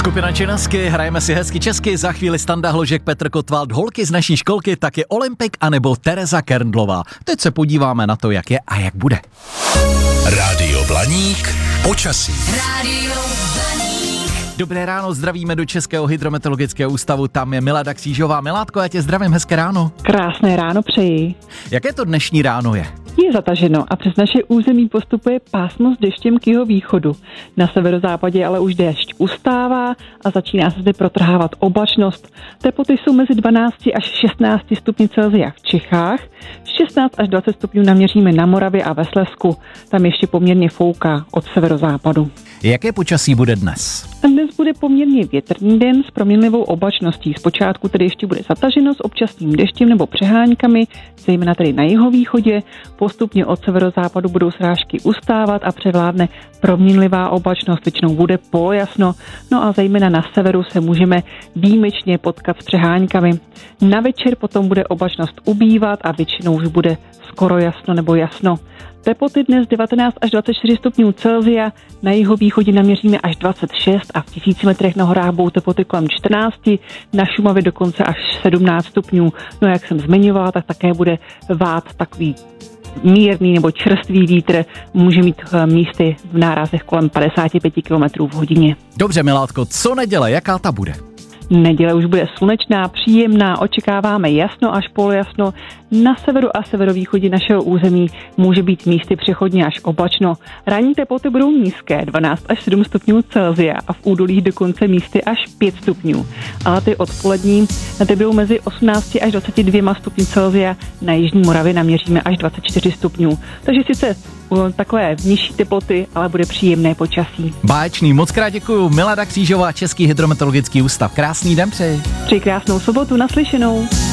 Skupina Činasky, hrajeme si hezky česky, za chvíli Standa Hložek, Petr Kotwald, holky z naší školky, tak je Olympik anebo Tereza Kerndlová. Teď se podíváme na to, jak je a jak bude. Rádio Blaník, počasí. Rádio Blaník. Dobré ráno, zdravíme do Českého hydrometeorologického ústavu, tam je Milada Křížová. Miládko, já tě zdravím, hezké ráno. Krásné ráno přeji. Jaké to dnešní ráno je? Je zataženo a přes naše území postupuje pásmo s deštěm k jeho východu. Na severozápadě ale už déšť ustává a začíná se zde protrhávat oblačnost. Teploty jsou mezi 12 až 16 stupni Celsia v Čechách, 16 až 20 stupňů naměříme na Moravě a ve Slezsku. Tam ještě poměrně fouká od severozápadu. Jaké počasí bude dnes? Dnes bude poměrně větrný den s proměnlivou oblačností. Zpočátku tedy ještě bude zataženo s občasným deštěm nebo přeháňkami, zejména tedy na jihovýchodě. Postupně od severozápadu budou srážky ustávat a převládne proměnlivá oblačnost, většinou bude polojasno, no a zejména na severu se můžeme výjimečně potkat s přeháňkami. Na večer potom bude oblačnost ubývat a většinou už bude skoro jasno nebo jasno. Teploty dnes 19 až 24 stupňů Celsia, na jihovýchodě naměříme až 26 a v 1000 metrech na horách budou teploty kolem 14, na Šumavě dokonce až 17 stupňů. No jak jsem zmiňovala, tak také bude vát takový mírný nebo čerstvý vítr, může mít místy v nárazech kolem 55 km v hodině. Dobře, Miládko, co neděle, jaká ta bude? Neděle už bude slunečná, příjemná, očekáváme jasno až polojasno. Na severu a severovýchodě našeho území může být místy přechodně až oblačno. Ranní teploty budou nízké, 12 až 7 stupňů Celsia a v údolích dokonce místy až 5 stupňů. Ale ty odpolední ty budou mezi 18 až 22 stupňů Celsia, na jižní Moravě naměříme až 24 stupňů. Takže sice takové nižší teploty, ale bude příjemné počasí. Báječný, moc krát děkuju. Milada Křížová, Český hydrometeorologický ústav. Krásný den přeji. Přeji krásnou sobotu, naslyšenou.